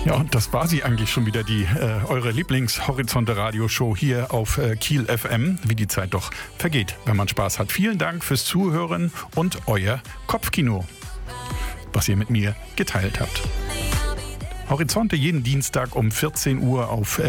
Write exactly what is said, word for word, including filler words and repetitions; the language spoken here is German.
Ja, und das war sie eigentlich schon wieder, die äh, eure Lieblings-Horizonte-Radio-Show hier auf äh, Kiel F M. Wie die Zeit doch vergeht, wenn man Spaß hat. Vielen Dank fürs Zuhören und euer Kopfkino, was ihr mit mir geteilt habt. Horizonte jeden Dienstag um vierzehn Uhr auf